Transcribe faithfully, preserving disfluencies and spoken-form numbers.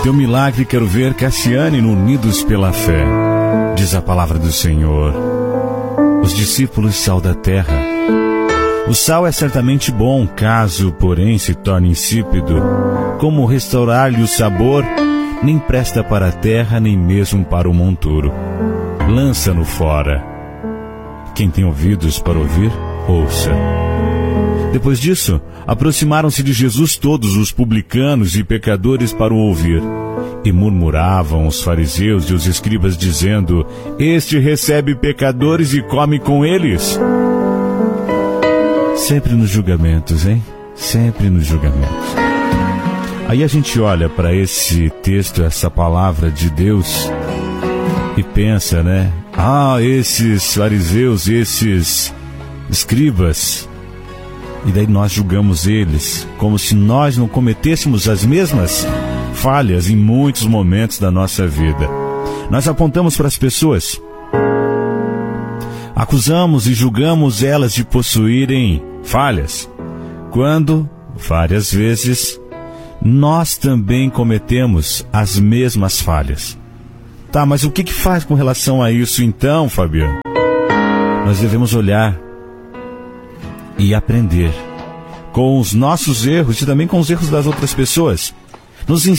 Teu milagre quero ver, Cassiane, no Unidos pela Fé. Diz a palavra do Senhor. Os discípulos sal da terra. O sal é certamente bom, caso, porém, se torne insípido. Como restaurar-lhe o sabor? Nem presta para a terra, nem mesmo para o monturo. Lança-no fora. Quem tem ouvidos para ouvir, ouça. Depois disso, aproximaram-se de Jesus todos os publicanos e pecadores para o ouvir. E murmuravam os fariseus e os escribas, dizendo: Este recebe pecadores e come com eles. Sempre nos julgamentos, hein? Sempre nos julgamentos. Aí a gente olha para esse texto, essa palavra de Deus, e pensa, né? Ah, esses fariseus, esses escribas. E daí nós julgamos eles, como se nós não cometêssemos as mesmas falhas em muitos momentos da nossa vida. Nós apontamos para as pessoas, acusamos e julgamos elas de possuírem falhas, quando, várias vezes, nós também cometemos as mesmas falhas. Tá, mas o que que faz com relação a isso então, Fabiano? Nós devemos olhar e aprender com os nossos erros e também com os erros das outras pessoas. Nos